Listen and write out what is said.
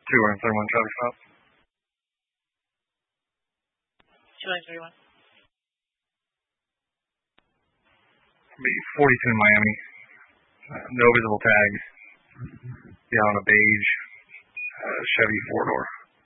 231 Charlie Stop. 231. 42 Miami. No visible tags. Yeah, on a beige Chevy 4-door.